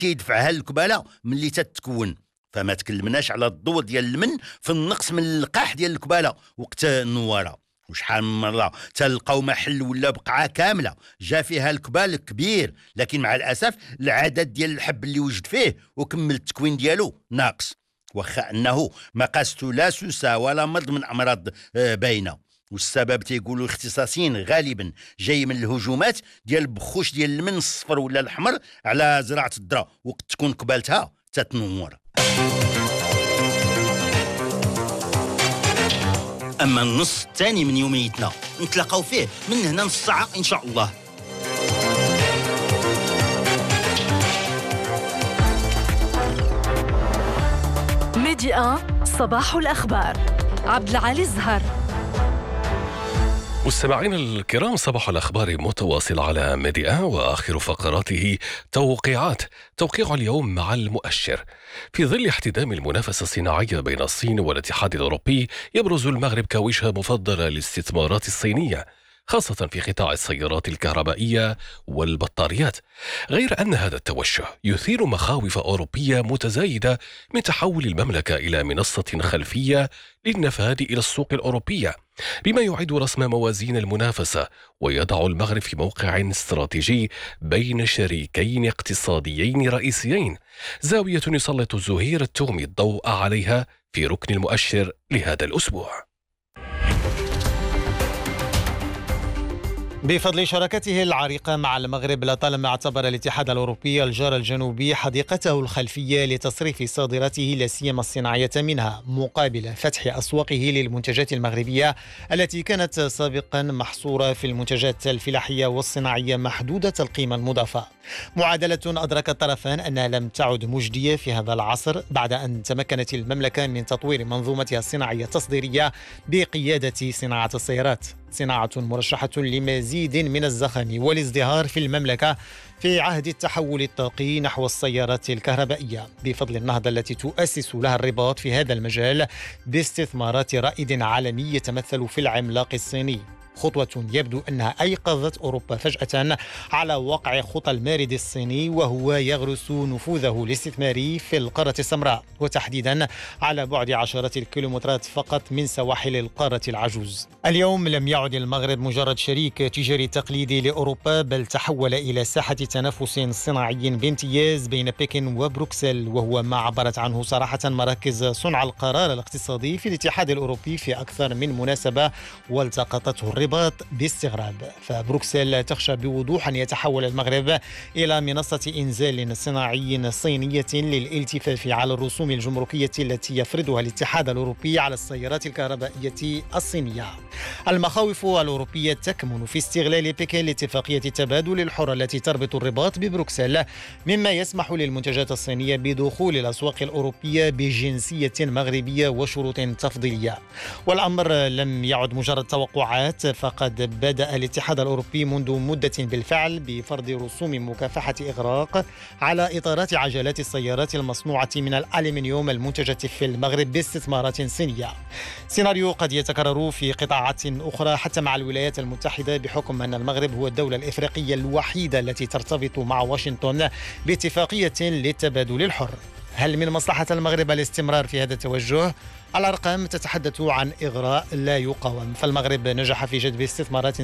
كيدفعها الكبالة ملي تتكون. فما تكلمناش على الضوء ديال المن في النقص من اللقاح ديال الكبالة وقت النوارة. وشحال من مرة تلقاو محل ولا بقعة كاملة جا فيها الكبال كبير، لكن مع الأسف العدد ديال الحب اللي وجد فيه وكمل التكوين ديالو ناقص، واخا أنه ما قاستو لا سوسة ولا مرض من أمراض باينة. والسبب تيقولوا الاختصاصيين غالبا جاي من الهجومات ديال البخوش ديال المن الصفر ولا الأحمر على زراعة الذرة وقت تكون قبالتها تتنور. أما النص الثاني من يوميتنا نتلاقاو فيه من هنا نص ساعة إن شاء الله. ميديا صباح الأخبار عبد العالي الزهر. مستمعين الكرام، صباح الأخبار متواصل على ميديا، وآخر فقراته توقيع اليوم مع المؤشر. في ظل احتدام المنافسة الصناعية بين الصين والاتحاد الأوروبي، يبرز المغرب كوجهة مفضلة للاستثمارات الصينية، خاصة في قطاع السيارات الكهربائية والبطاريات. غير أن هذا التوجه يثير مخاوف أوروبية متزايدة من تحول المملكة إلى منصة خلفية للنفاذ إلى السوق الأوروبية، بما يعيد رسم موازين المنافسة ويضع المغرب في موقع استراتيجي بين شريكين اقتصاديين رئيسيين، زاوية يسلط زهير التومي الضوء عليها في ركن المؤشر لهذا الأسبوع. بفضل شراكته العريقة مع المغرب، لطالما اعتبر الاتحاد الأوروبي الجار الجنوبي حديقته الخلفية لتصريف صادراته لا سيما الصناعية منها، مقابل فتح أسواقه للمنتجات المغربية التي كانت سابقا محصورة في المنتجات الفلاحية والصناعية محدودة القيمة المضافة. معادلة أدرك الطرفان أنها لم تعد مجدية في هذا العصر بعد أن تمكنت المملكة من تطوير منظومتها الصناعية التصديرية بقيادة صناعة السيارات، صناعة مرشحة لمزيد من الزخم والازدهار في المملكة في عهد التحول الطاقي نحو السيارات الكهربائية، بفضل النهضة التي تؤسس لها الرباط في هذا المجال باستثمارات رائد عالمي يتمثل في العملاق الصيني. خطوة يبدو أنها أيقظت أوروبا فجأة على واقع خطى المارد الصيني، وهو يغرس نفوذه الاستثماري في القارة السمراء، وتحديدا على بعد عشرات الكيلومترات فقط من سواحل القارة العجوز. اليوم لم يعد المغرب مجرد شريك تجاري تقليدي لأوروبا، بل تحول إلى ساحة تنافس صناعي بامتياز بين بكين وبروكسل، وهو ما عبرت عنه صراحة مراكز صنع القرار الاقتصادي في الاتحاد الأوروبي في أكثر من مناسبة والتقطته الرباط باستغراب. فبروكسل تخشى بوضوح أن يتحول المغرب إلى منصة إنزال صناعي صينية للالتفاف على الرسوم الجمركية التي يفرضها الاتحاد الأوروبي على السيارات الكهربائية الصينية. المخاوف الأوروبية تكمن في استغلال بكين لاتفاقية التبادل الحر التي تربط الرباط ببروكسل، مما يسمح للمنتجات الصينية بدخول الأسواق الأوروبية بجنسية مغربية وشروط تفضيلية. والأمر لم يعد مجرد توقعات، فقد بدأ الاتحاد الأوروبي منذ مدة بالفعل بفرض رسوم مكافحة إغراق على إطارات عجلات السيارات المصنوعة من الألمنيوم المنتجة في المغرب باستثمارات صينية. سيناريو قد يتكرر في قطاعات أخرى حتى مع الولايات المتحدة، بحكم أن المغرب هو الدولة الإفريقية الوحيدة التي ترتبط مع واشنطن باتفاقية للتبادل الحر. هل من مصلحة المغرب الاستمرار في هذا التوجه؟ الأرقام تتحدث عن إغراء لا يقاوم، فالمغرب نجح في جذب استثمارات